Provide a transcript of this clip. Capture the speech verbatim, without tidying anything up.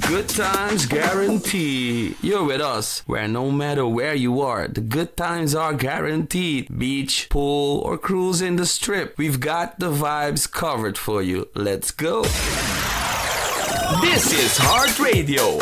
Good times guaranteed. You're with us, where no matter where you are, the good times are guaranteed. Beach, pool, or cruise in the strip, we've got the vibes covered for you. Let's go. This is Heart Radio.